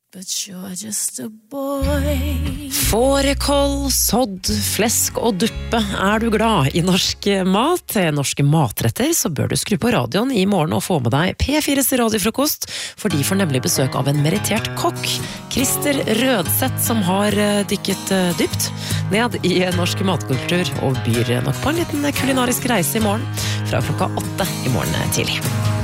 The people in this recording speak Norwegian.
But you're just a boy. Fårikål, sodd, flesk og duppe. Du glad i norsk mat, norske matretter, så bør du skru på radioen i morgen og få med deg P4s radiofrokost, for de får nemlig besøk av en merittert kokk, Christer Rødseth, som har dykket dypt ned i norsk matkultur og byr nok på en liten kulinarisk reise i morgen, fra klokka 8 i morgen tidlig.